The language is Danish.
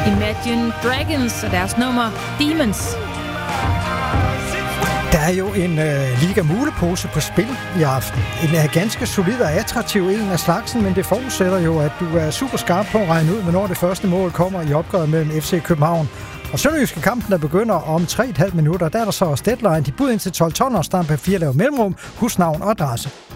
Imagine Dragons og deres nummer Demons. Der er jo en Liga Mulepose på spil i aften. En ganske solid og attraktiv en af slagsen, men det forudsætter jo, at du er super skarp på at regne ud, hvornår det første mål kommer i opgøret mellem FC København og Sønderjyske. Kampen, der begynder om 3,5 minutter. Der er der så også deadline. De bud ind til 12 tonner, stampe 4 lav mellemrum, husnavn og adresse.